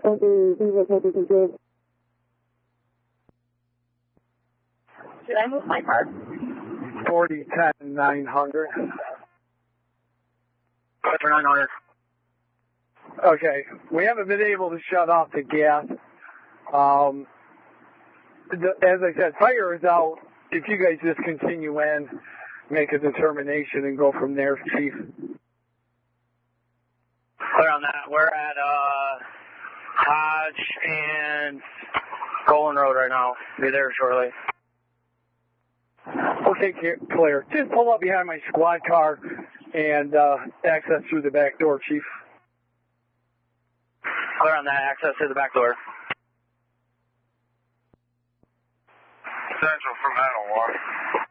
Did I move my mark? 4010-900. 900. Okay, we haven't been able to shut off the gas. As I said, fire is out. If you guys just continue in, make a determination and go from there, Chief. Clear on that. We're at Hodge and Golan Road right now. Be there shortly. Okay, clear. Just pull up behind my squad car and access through the back door, Chief. Clear on that. Access to the back door. Central from 901.